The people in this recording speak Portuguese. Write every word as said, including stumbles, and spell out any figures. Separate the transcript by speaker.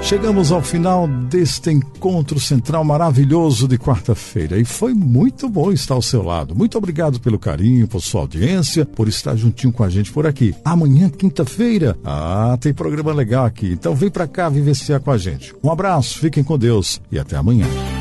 Speaker 1: Chegamos ao final deste encontro central maravilhoso de quarta-feira e foi muito bom estar ao seu lado. Muito obrigado pelo carinho, por sua audiência, por estar juntinho com a gente por aqui. Amanhã, quinta-feira, ah, tem programa legal aqui, então vem pra cá vivenciar com a gente. Um abraço, fiquem com Deus e até amanhã.